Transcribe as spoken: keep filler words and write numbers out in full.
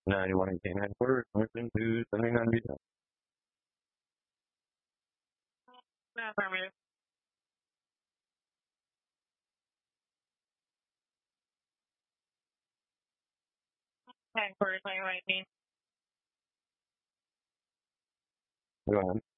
ninety-one eighteen headquarters, Northern two seventy-nine B. Affirmative. Headquarters, ninety-one eighteen. Go ahead.